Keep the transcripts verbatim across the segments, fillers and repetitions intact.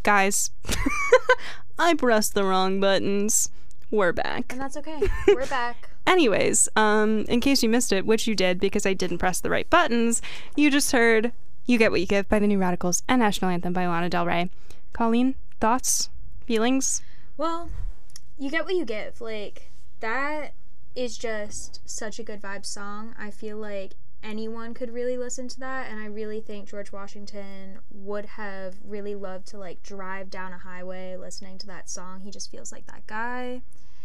Guys, I pressed the wrong buttons. We're back. And that's okay. We're back. Anyways, um, in case you missed it, which you did because I didn't press the right buttons, you just heard You Get What You Give by the New Radicals and National Anthem by Lana Del Rey. Colleen, thoughts? Feelings? Well, you get what you give. Like, that is just such a good vibe song. I feel like anyone could really listen to that, and I really think George Washington would have really loved to, like, drive down a highway listening to that song. He just feels like that guy.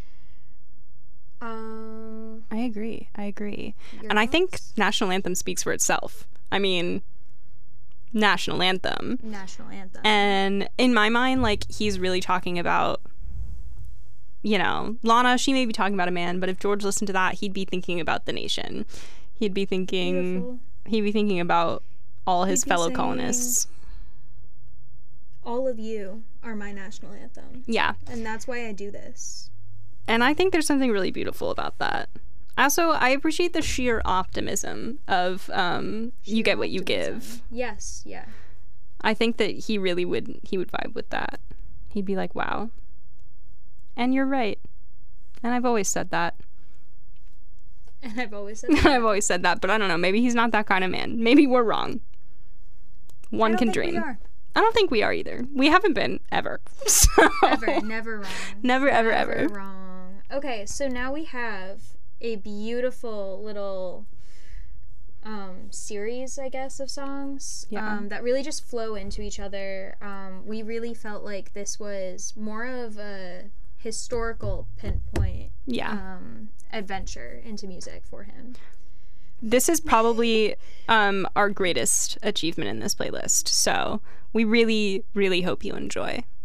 Um, I agree. I agree. And I think National Anthem speaks for itself. I mean, National Anthem. National Anthem. And in my mind, like, he's really talking about, you know, Lana, she may be talking about a man, but if George listened to that, he'd be thinking about the nation. He'd be thinking, Beautiful. he'd be thinking about all his He'd be fellow saying, colonists. all of you are my national anthem. Yeah. And that's why I do this. And I think there's something really beautiful about that. Also, I appreciate the sheer optimism of um, Sheer you get what you optimism. give. Yes, yeah. I think that he really would, he would vibe with that. He'd be like, wow. And you're right. And I've always said that. And I've always said that. I've always said that, but I don't know. Maybe he's not that kind of man. Maybe we're wrong. One I don't can think dream. We are. I don't think we are either. We haven't been ever. So. Ever, never wrong. Never, ever, Never ever. wrong. Okay, so now we have a beautiful little um, series, I guess, of songs Yeah. um, that really just flow into each other. Um, we really felt like this was more of a historical pinpoint Yeah. um, adventure into music for him. This is probably um, our greatest achievement in this playlist. So we really, really hope you enjoy.